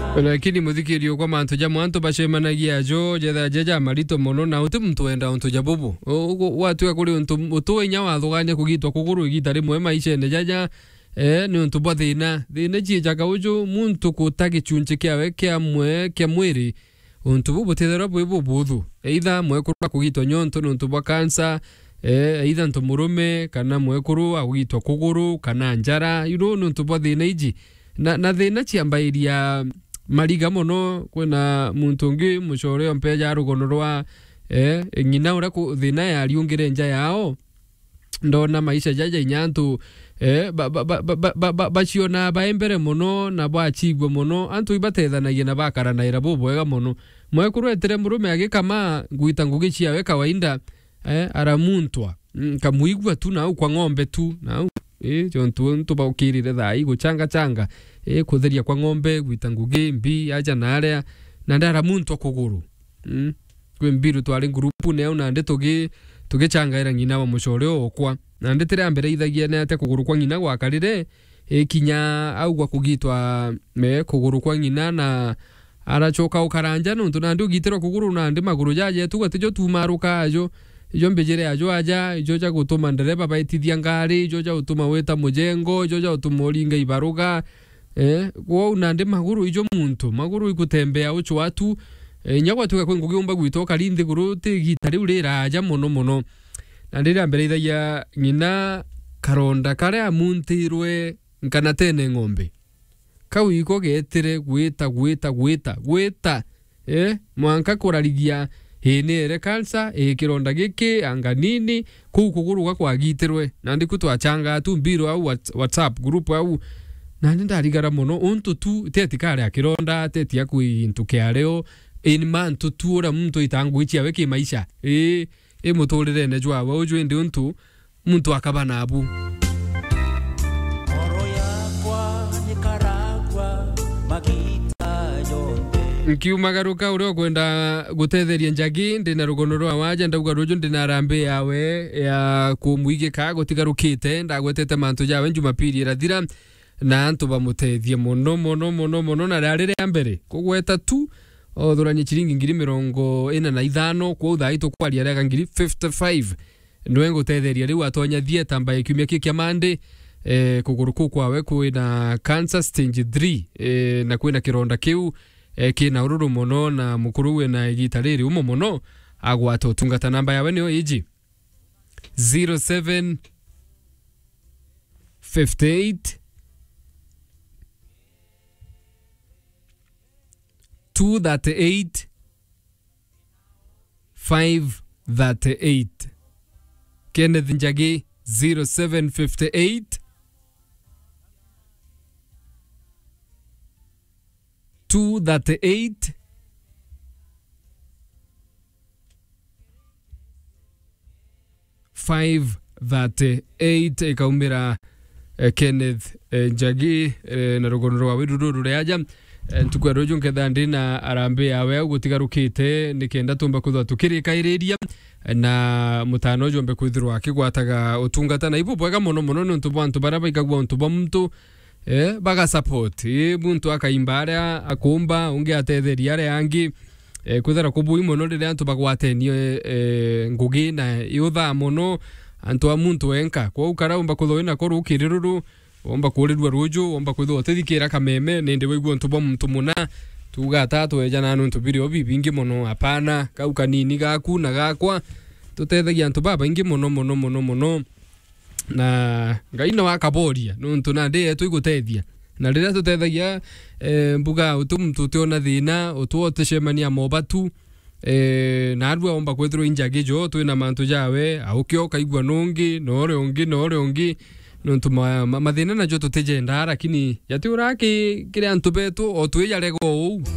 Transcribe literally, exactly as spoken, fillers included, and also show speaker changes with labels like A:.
A: Lakini muthikirio kwa mantu jamu antu bashemanagia jo jetha jeja marito mono na uti muntu enda untu jabubu watu ya kuri untu utu nya wathuganya kugitwa kuguru igita rimwe maisha ene jaja eh ni untu bwa thina thina jija kauju muntu kutagi chunche kiawe kia mwe kia mwiri untu bubu tethera bwe buthu either mwekuru kugitwa nyonto nuntu bwa cancer eh either ntu murume kana mwekuru agitwa kuguru kana njara you know nuntu bwa thina iji na na thina chiambairia mariga mono kwena muntu ngi mucore mpeja rugono rwa eh ngina ura ku thina ya riungire nja yao ndona maisha jaja inyantu eh ba ba ba ba ba bachiona baembere mono na bachigwe mono antu ibatethanagie na bakarana ira bubwega mono mwekuru etere murume agikama nguita ngugi ciawe kawaida eh aramuntwa kamuigwa tu na kwa ng'ombe tu na eh jontu ntu baukirire thai guchanga changa eh kutheria kwa ng'ombe gwita ngugi mbi aja na aria na ndara muntu kuguru mm kwe mbiru twari ngurupu ne una nde tugi tugichanga ira ngina wa mucore okwa na ndetera mbere ithagia ne ate kuguru kwa ngina gwakarire eh kinya au gwa kugitwa me kuguru kwa ngina na arachoka ukaranja nuntu na ndi ugitero kuguru na ndi maguru jaje tu gatijo tumaruka ajo ijo mbejere ajo aja ijo ja gutuma ndereba baitithia ngari ijo ja gutuma weta mujengo ijo ja gutuma olinga ibaruga eh kwa unande maguru ijo muntu maguru ikutembea ucho watu eh, nyagwa tuka kwengu giumba gwitoka lindi guru tigitari urira aja mono mono na ndira mbere ithagia ngina karonda kare muntirwe nkana tene ng'ombe kau iko getire gwita gwita gwita gwita eh mwanka kurarigia hene cancer e kironda giki anga nini ku kuguru kwa gitirwe na ndiku twachanga tu mbiro au WhatsApp group au na nda rigara mono untu tu teti kare akironda teti ya kuintu kiareo in man tu tura muntu itangu ichi aweke maisha e e mutolere ne jwa wa uju ndi untu muntu akabana abu nkiumagaruka uri kwenda gutetheria njagi ndina rugono rwa waja ndauga rujo ndina rambe yawe ya kumuige ka gutigarukite ndagwetete mantu jawe Jumapili irathira na antu bamutethie mono mono mono mono na rarire mbere kugweta tu othuranye chiringi ngiri mirongo ina na ithano kwa uthaito kwaria rega ngiri fifty-five ndwe ngutetheria riu atonya thieta mbaye kiumia kia mande eh kuguruku kwawe kwina cancer stage three eh na kwina kironda kiu eh kina ururu mono na mukuru we na igitariri umo mono agwato tungata namba yawe niyo iji zero seven fifty-eight two thirty-eight five thirty-eight Kenneth Njagi zero seven fifty-eight two thirty-eight five thirty-eight ikaumira uh, Kenneth uh, Njagi uh, na rugono rwa wiruru rureaja ntukwa rojo nkethandi na arambe yawe gutigarukite nikenda tumba kuthwa tukirika iriria na mutano jombe kwithirwa akigwataga utungata na ibu bwega mono mono nuntu bantu baraba ikagwa untu bamtu eh baga support eh muntu akaimbara akumba unge atetheria are yangi eh kuthara kubui mono rire antu bagwatenio eh ngugi na yutha mono antu amuntu enka kwa ukara umba kuthoina koru kiriruru omba kurirwa rujo omba kwithwa tethikira kameme nende weigwa ntu bwa muntu muna tuga tatu eja na ntu biri obi bingi mono apana kau kanini gaku na gakwa tutethagia ntu baba ingi mono mono mono mono na ngaina wakaboria nuntu na ndi etu igutethia na rira tutethagia eh mbuga utum tutiona thina utuote shemania mobatu eh na arwa omba kwithro injagi jo twina mantu jawe aukio kaigwa nungi nore ungi nore ungi nuntu mathina na jo tutejenda lakini yati uraki kire antu betu o twija rego